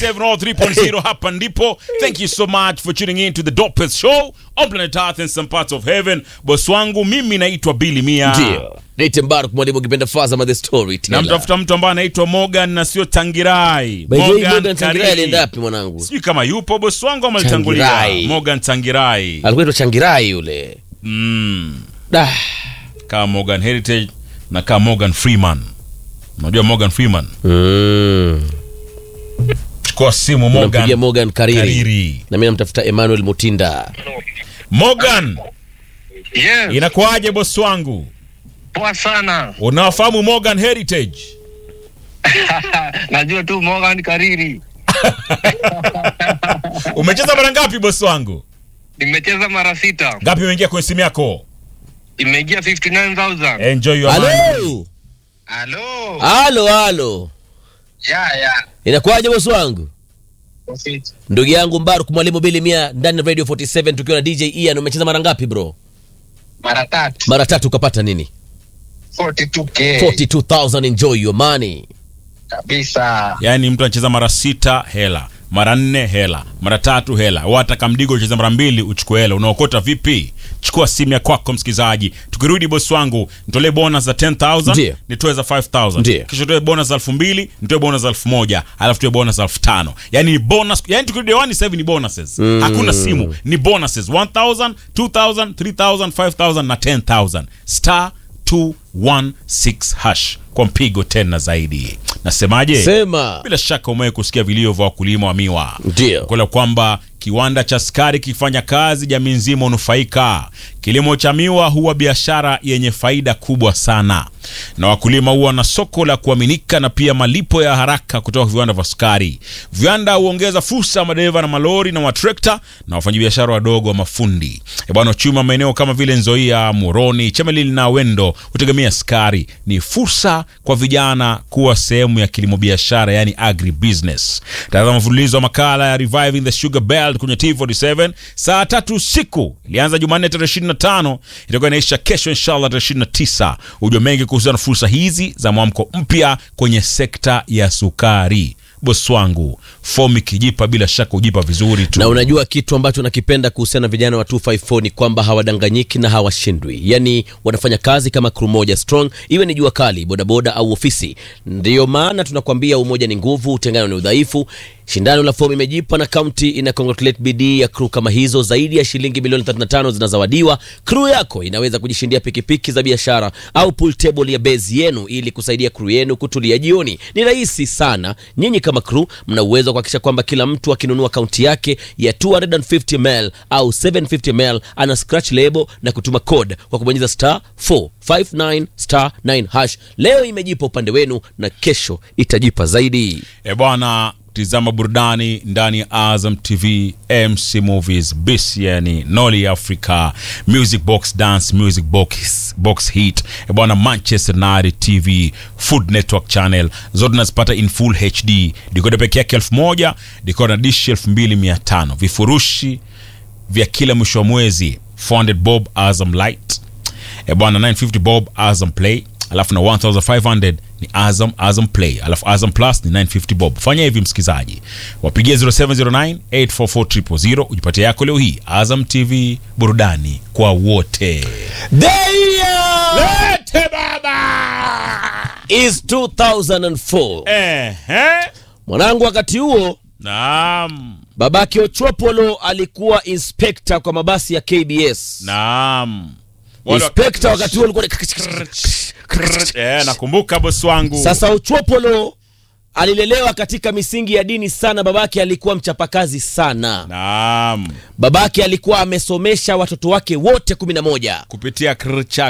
97.0 hapa ndipo. Thank you so much for tuning in to the dopest show on planet Earth and some parts of heaven. Boss wangu mimi naitwa Billy Mia. Ndio. Nate Mbaruk mwalimu kipenda Fazama the Storyteller. Na mtafuta mtu ambaye anaitwa Morgan na sio Tangirai. Morgan Tangirai alienda wapi mwanangu? Sijui kama yupo boss wangu ama alitangulia. Morgan Tangirai. Alikuwa Tangirai yule. Kama Morgan Heritage na kama Morgan Freeman. Unajua Morgan Freeman? Chukua simu Morgan. Napigia Morgan Kariri. Na mimi namtafuta Emmanuel Mutinda. Morgan. Yes. Inakuaje boss wangu? Poa sana. Unafahamu Morgan Heritage? Najua tu Morgan Kariri. Umecheza mara ngapi boss wangu? Nimecheza mara 6. Ngapi umeingia kwenye simu yako? Imeingia 59,000. Enjoy your money. Halo. Ya. Inakuaje boss wangu? Ndugu yangu Mbaruk mwalimu Billy Mia ndani ya Radio 47 tukiwa na DJ Ian. Umecheza mara ngapi bro? Mara 3. Mara 3 ukapata nini? 42k. 42,000. Enjoy your money. Kabisa. Yaani mtu anacheza mara 6 hela, mara 4 hela, mara 3 hela. Hata kamdigo ucheza mara 2 uchukue hela. Unaokota vipi? Chukua simu ya kwako msikizaji. Tukirudi boss wangu, nitolee bonus za 10,000, nitoe za 5,000. Kisha toe bonus za 2,000, nitoe bonus za 1,000, alafu toe bonus za 5,000. Yaani ni bonus. Yaani tukirudi 1 ni bonuses. Hakuna simu, ni bonuses. 1,000, 2,000, 3,000, 5,000 na 10,000. Star 216 hash kwa mpigo tena zaidi. Nasemaje? Sema. Bila shaka umewahi kusikia vilio vya wakulima wa miwa. Ndio. Kwa kwamba kiwanda cha sukari kifanya kazi, jamii nzima unufaika. Kilimo cha miwa huwa biashara yenye faida kubwa sana. Na wakulima huwa na soko la kuaminika na pia malipo ya haraka kutoka viwanda vya sukari. Viwanda huongeza fursa ya madereva na malori na matrekta na wafanyabiashara wadogo wa mafundi. Bwana uchumi maeneo kama vile Nzoia, Moroni, Chemelil na Wendo hutegemea sukari. Ni fursa kwa vijana kuwa sehemu ya kilimo biashara, yani agri business. Tazama mfululizo wa makala ya Reviving the Sugar Belt kwenye T47 saa 3 usiku. Ilianza Jumanne tarehe 25, itakuwa inaisha kesho inshallah tarehe 29. Ujue mengi kuhusiana na fursa hizi za mwamko mpya kwenye sekta ya sukari. Boss wangu, fomi kijipa bila shaka ujipa vizuri tu. Na unajua kitu ambacho nakipenda kuhusiana na vijana wa 254 ni kwamba hawadanganyiki na hawashindwi. Yaani wanafanya kazi kama crew moja strong, iwe ni jua kali, bodaboda au ofisi. Ndio maana tunakwambia umoja ni nguvu, utengano ni udhaifu. Shindano la fomu imejipa na county ina congratulate bidii ya crew kama hizo. Zaidi ya shilingi milioni 35 zinazawadiwa. Crew yako inaweza kujishindia pikipiki za biashara au pool table ya base yenu ili kusaidia crew yenu kutulia jioni. Ni rahisi sana. Nyinyi kama crew mna uwezo kuhakikisha kwamba kila mtu akinunua kaunti yake ya 250ml au 750ml ana scratch label na kutuma code kwa kubonyeza *459*9 hash. Leo imejipa upande wenu na kesho itajipa zaidi. Bwana, tizama burudani ndani ya Azam TV, MC Movies, BCN, Noli Africa, Music Box Dance, Music Box Hit, bwana Manchester United TV, Food Network Channel, zote nazipata in full HD. Decoder pekee yake 1,000, decoder dish 2,500. Vifurushi vya kila mwisho wa mwezi 400 bob Azam Lite, bwana 950 bob Azam Play, alafu na 1,500 ni Azam Play, alafu Azam Plus ni 950 bob. Fanya hivi msikizaji, wapigie 0709844000 ujipatie yako leo hii. Azam TV, burudani kwa wote. Lete baba is 2004. Mwanangu wakati huo, naam, babake Ochopolo alikuwa inspector kwa mabasi ya KBS. Naam. Inspector wakati huo alikuwa nakumbuka boss wangu. Sasa Ochopolo alilelewa katika misingi ya dini sana. Babake alikuwa mchapakazi sana. Naam. Babake alikuwa amesomesha watoto wake wote 11 kupitia krcha.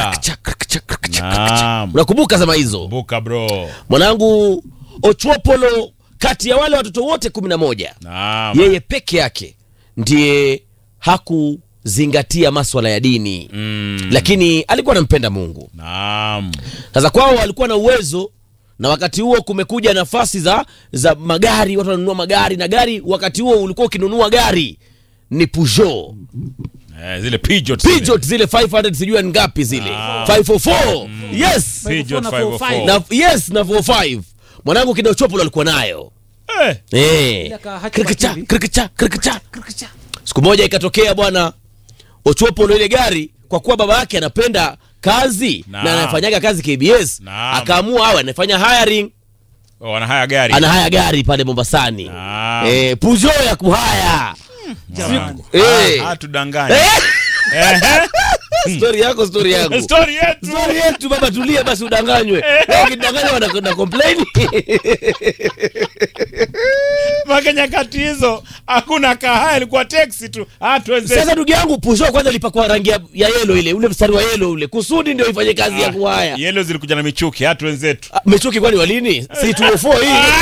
Naam. Unakumbuka zama hizo? Kumbuka bro. Mwanangu Ochopolo kati ya wale watoto wote 11, naam, yeye peke yake ndiye hakuzingatia masuala ya dini. Lakini alikuwa anampenda Mungu. Naam. Sasa kwao walikuwa na uwezo, na wakati huo kumekuja nafasi za magari, watu wanunua magari, na gari wakati huo ulikuwa ukinunua gari ni Peugeot. Zile Peugeot zile 500 sijui ngapi zile. 544. Yes. Peugeot 544. Na 445. Mwanangu kina Ochopolo alikuwa nayo. Krikicha. Siku moja ikatokea bwana Ochopolo ile gari, kwa kuwa baba yake anapenda kazi na anafanyaga kazi KBS, akaamua awe anafanya hiring. Ana gari pale Mombasani. Peugeot ya kuhaya. Hatudanganya. Story yako. Story yetu baba, tulia basi udanganywe. Ukidanganywa wanakwenda complain. Makenya kati hizo hakuna kahaya, ilikuwa taxi tu. Tuanze. Sasa ndugu yangu, Peugeot kwanza ilipakwa rangi ya yellow ile, ule mstari wa yellow ule. Kusudi ndio ifanye kazi ya kuhaya. Yellow zilikuja na michuki, wenzetu. Michuki kwani walini? Si 204 hii.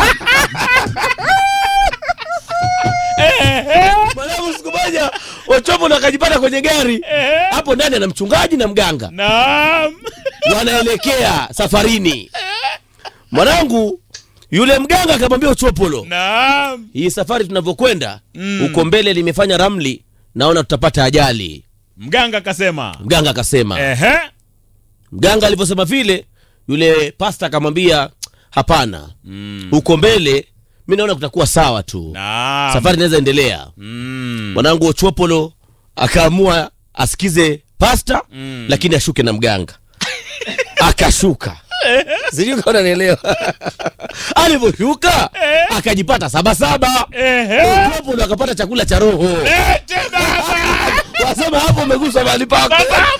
Mwanangu siku moja Ochopolo akajipata kwenye gari. Hapo ndani ana mchungaji na mganga. Naam. Wanaelekea safarini. Mwanangu yule mganga akamwambia Ochopolo, naam, hii safari tunavyokwenda uko mbele limefanya ramli, naona tutapata ajali. Mganga akasema. Mganga aliposema vile, yule pasta akamwambia hapana. Uko mbele mimi naona kutakuwa sawa tu. Safari inaweza endelea. Mwanangu Ochopolo akaamua asikize pasta, lakini ashuke na mganga. Akashuka. Sijui kama unanielewa. Aliposhuka akajipata 77. Ochopolo akapata chakula cha roho. Wasema hapo umegusa mahali pako.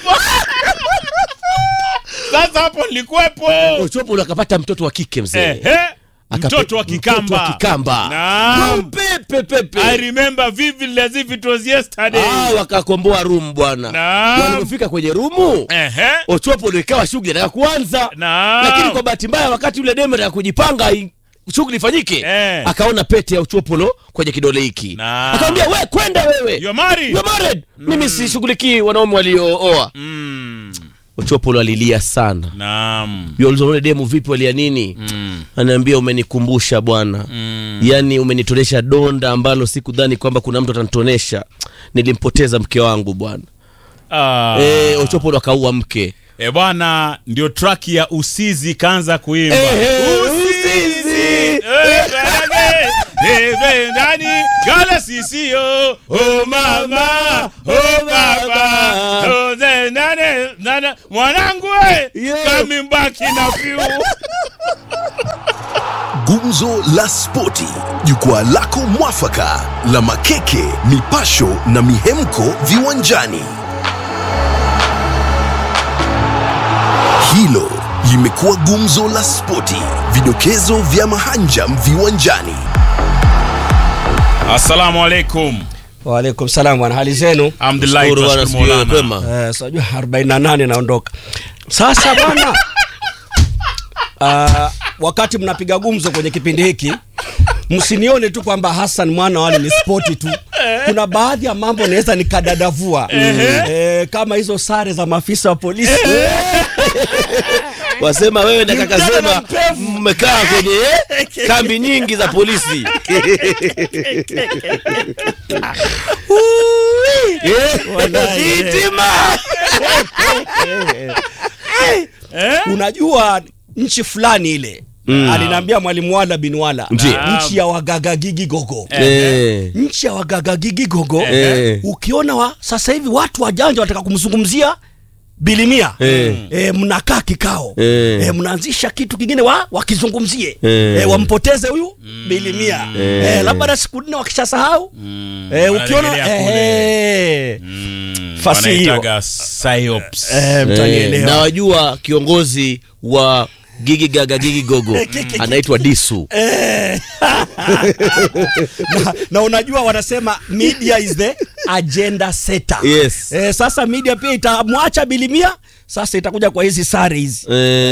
Sasa hapo nilikuwepo. Ochopolo akapata mtoto wa kike mzee. Mtoto wa Kikamba. Naam. Pepe. I remember vividly as if it was yesterday. Wakakomboa room bwana. Walipofika kwenye room, Ochopolo ikawa shughuli inataka kuanza. Lakini kwa bahati mbaya wakati yule demo ya kujipanga shughuli ifanyike, akaona pete ya Ochopolo kwenye kidole hiki. Akamwambia, "Wewe kwenda wewe. You're married. Mimi sishughuliki wanaume waliooa." Ochopolo alilia sana. Naam. Yule demo vipi, walia nini? Ananiambia, umenikumbusha bwana. Yaani umenitonesha donda ambalo sikudhani kwamba kuna mtu atanitonesha. Nilimpoteza mke wangu bwana. Ochopolo akaua mke. Bwana, ndio track ya Usizi kaanza kuimba. Usizi. Ndani gala sisio. Oh mama. Nana mwanangu coming back in a few. Gumzo la Spoti, jukwaa lako mwafaka la makeke, mipasho na mihemko viwanjani. Hilo limekuwa Gumzo la Spoti, vidokezo vya mahanjam viwanjani. Assalamu alaikum. Wa alaikum salam, wana hali zenu? Alhamdulillah, tunashukuru Mola. Sajua 48 naondoka. Sasa bwana, wakati mnapiga gumzo kwenye kipindi hiki, msinione tu kwamba Hassan mwana wale ni spoti tu. Kuna baadhi ya mambo naweza nikadadavua. Kama hizo sare za maafisa wa polisi. Wasema wewe na kaka Zema mmekaa kwenye kambi nyingi za polisi. Unajua nchi fulani ile, aliniambia mwalimu Wala bin Wala, nchi ya Wagagagigi Gogo. Nchi ya Wagagagigi Gogo. Ukiona sasa hivi watu wajanja wataka kumzungumzia Bilimia, mnakaa kikao, mnaanzisha kitu kingine wakizungumzie, wampoteze huyu Bilimia, labda siku 4 wakishasahau, ukiona fasi hiyo psyops. Mtanielewa. Na wajua kiongozi wa Gigi Gaga Gigi Gogo anaitwa Disu. na unajua wanasema media is the agenda setter. Yes. Sasa media pia itamwacha Bilimia, sasa itakuja kwa hizi sare hizi.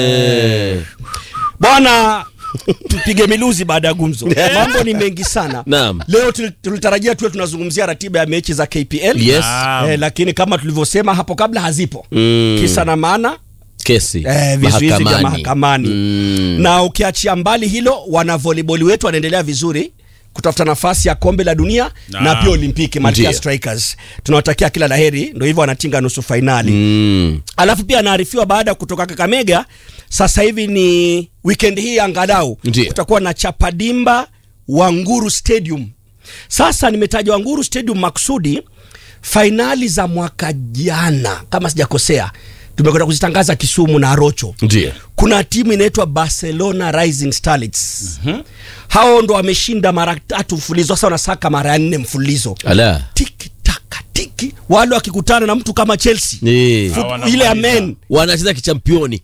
Bwana, tupige miluzi baada ya gumzo. Mambo ni mengi sana. Naam. Leo tulitarajia tuwe tunazungumzia ratiba ya mechi za KPL. Yes. Lakini kama tulivyosema hapo kabla hazipo. Kisa na maana kesi vizuizi vya mahakamani. Na ukiachia mbali hilo, wana volleyball wetu wanaendelea vizuri kutafuta nafasi ya kombe la dunia na pia Olimpiki, Malkia Strikers. Tunawatakia kila laheri, ndio hivyo wanatinga nusu finali. Alafu pia anaarifiwa baada ya kutoka Kakamega, sasa hivi ni weekend hii angalau kutakuwa na Chapadimba Wanguru Stadium. Sasa nimetaja Wanguru Stadium maksudi, fainali za mwaka jana kama sijakosea tumekwenda kuzitangaza Kisumu na Arocho. Ndiyo. Kuna timu inaitwa Barcelona Rising Starlets. Hao ndo wameshinda mara 3 mfululizo, sasa wanasaka mara 4 mfululizo. Ala. Tiki taka tiki. Wale wakikutana na mtu kama Chelsea. Ile amen. Wanacheza kichampioni.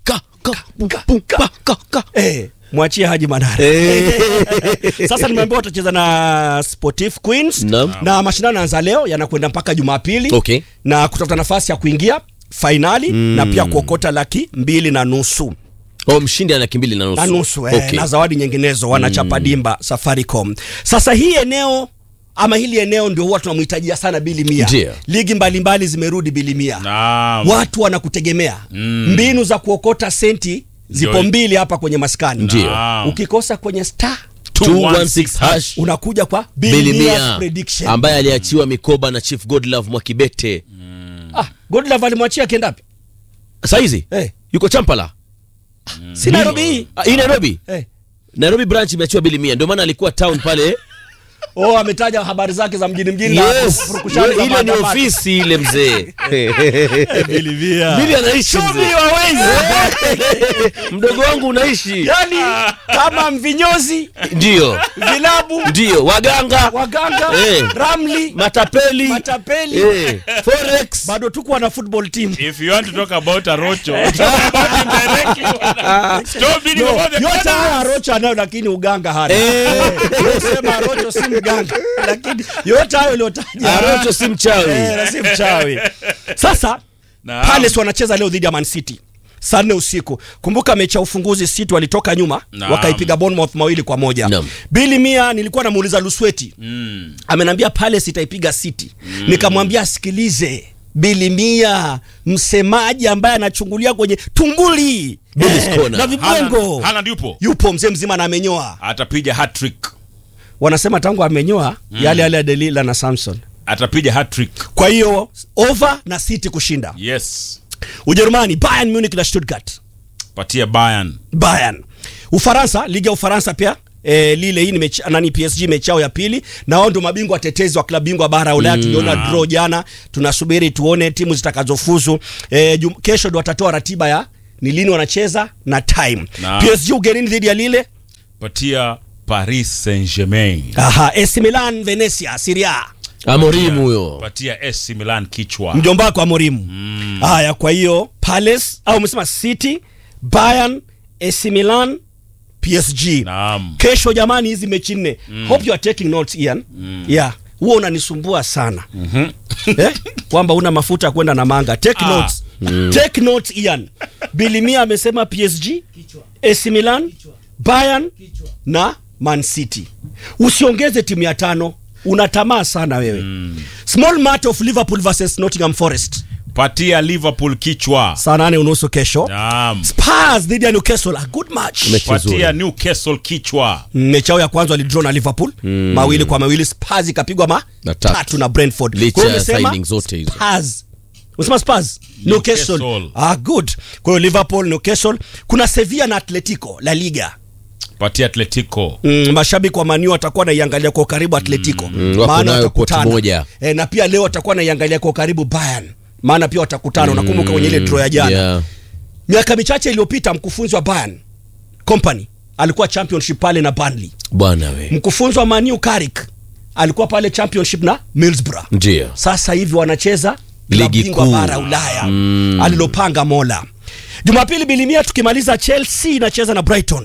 Mwachie Haji Manara. Sasa nimeambiwa watacheza na Sportif Queens. Na mashindano yanaanza leo, yanakwenda mpaka Jumapili. Okay. Na kutafuta nafasi ya kuingia finali na pia kuokota 2.5 laki. Mshindi ana 2.5 laki. Na zawadi nyinginezo wanachapa dimba Safaricom. Sasa hii eneo ama hili eneo ndio huwa tunamhitajia sana Bili Mia. Ligi mbalimbali zimerudi Bili Mia. Watu wanakutegemea. Mbinu za kuokota senti zipo mbili hapa kwenye maskani. Ukikosa kwenye star 216 hash unakuja kwa Bili Mia prediction, ambaye aliachiwa mikoba na Chief Godlove Mwakibete. Godlove alimwachia kenda wapi? Saizi yuko Champala. Si Nairobi. Hii Nairobi. Nairobi branch imeachiwa Bili Mia, ndio maana alikuwa town pale. Ametaja habari zake za mjini. Yes. Ile ni ofisi ile mzee. Bili anaishi mzee. Mdogo wangu unaishi. Yani kama mvinyozi. Ndio. Vilabu. Ndio. Waganga. Ramli. Matapeli. Forex. Bado tuko na football team. If you want to talk about Arocho. Yote Arocho anayo lakini uganga hana. Sema Arocho si mganga, lakini yote hayo uliotaja Arocho si mchawi. Si mchawi. Sasa Palace wanacheza leo dhidi ya Man City saa 4 usiku. Kumbuka mechi ya ufunguzi City walitoka nyuma wakaipiga Bournemouth 2-1. Bili Mia nilikuwa namuuliza Lusweti. Amenambia Palace itaipiga City. Nikamwambia sikilize, Bili Mia msemaji ambaye anachungulia kwenye tunguli na vibwengo. Hana yupo mzee mzima na amenyoa. Atapiga hat-trick. Wanasema tangu amenyoa yale ya Delila na Samson. Atapiga hat-trick. Kwa hiyo over na City kushinda. Yes. Ujerumani Bayern Munich na Stuttgart. Patia Bayern. Ufaransa, ligi ya Ufaransa pia lile hii ni PSG mechao ya pili, na wao ndio mabingwa watetezi wa klabu bingwa bara Ulaya. Tuliona draw jana, tunasubiri tuone timu zitakazofuzu. Kesho ndio watatoa ratiba ya ni lini wanacheza na time. PSG ugenini dhidi ya lile. Patia Paris Saint-Germain. AC Milan Venezia Serie A. Amorim huyo. Patia AC Milan kichwa. Mjomba wako Amorim. Kwa hiyo Palace au umesema City, Bayern, AC Milan, PSG. Kesho jamani hizi mechi 4. Hope you are taking notes Ian. Huo unanisumbua sana. Kwamba una mafuta kwenda na manga. Take notes. Take notes Ian. Bili Mia amesema PSG, kichwa. AC Milan, kichwa. Bayern, kichwa. Na Man City. Usiongeze timu ya 5. Unatamaa sana wewe. Small match of Liverpool versus Nottingham Forest. Patia Liverpool kichwa. Saa 8:30 kesho. Spurs dhidi ya Newcastle, a good match. Patia Newcastle kichwa. Mechi ya kwanza walidraw na Liverpool 2-2. Spurs ikapigwa 3 na Brentford. Kwa hiyo signing zote hizo. Spurs. Unasema Spurs, Newcastle. Good. Kwa hiyo Liverpool, Newcastle, kuna Sevilla na Atletico La Liga. Patia Atletico. Mashabiki wa Man U watakuwa naiangalia kwa karibu Atletico. Maana watakutana. Na pia leo watakuwa naiangalia kwa karibu Bayern. Maana pia watakutana. Unakumbuka kwenye ile draw ya jana. Miaka michache iliyopita mkufunzi wa Bayern Company alikuwa championship pale na Burnley. Bwana we. Mkufunzi wa Man U Carrick alikuwa pale championship na Middlesbrough. Ndio. Sasa hivi wanacheza ligi kuu bara Ulaya. Alilopanga Mola. Jumapili Bili Mia tukimaliza Chelsea inacheza na Brighton.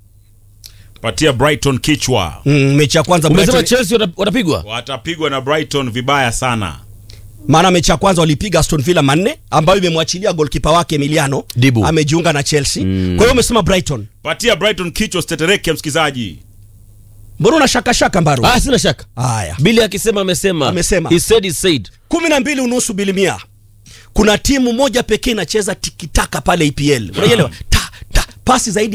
Patia Brighton kichwa. Mechi ya kwanza Brighton. Umesema Chelsea watapigwa? Watapigwa na Brighton vibaya sana. Maana mechi ya kwanza walipiga Aston Villa 4 ambayo imemwachilia goalkeeper wake Emiliano. Amejiunga na Chelsea. Kwa hiyo umesema Brighton. Patia Brighton kichwa stetereke msikizaji. Mbona una shaka Mbaru? Sina shaka. Haya. Bili akisema amesema. He said. 12:30 Bili Mia. Kuna timu moja pekee inacheza tikitaka pale EPL. Unaelewa? Pasi zaidi